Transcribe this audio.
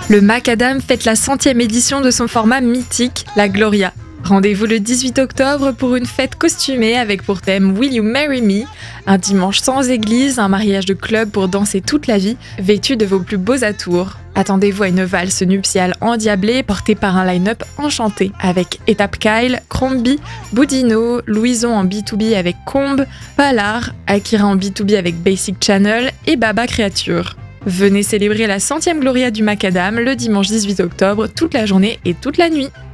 Le Macadam fête la 100e édition de son format mythique, la Gloria. Rendez-vous le 18 octobre pour une fête costumée avec pour thème Will You Marry Me, un dimanche sans église, un mariage de club pour danser toute la vie, vêtu de vos plus beaux atours. Attendez-vous à une valse nuptiale endiablée portée par un line-up enchanté avec Étape Kyle, Crombie, Boudinot, Louison en B2B avec Combe, Palar, Akira en B2B avec Basic Channel et Baba Créature. Venez célébrer la 100e Gloria du Macadam le dimanche 18 octobre toute la journée et toute la nuit.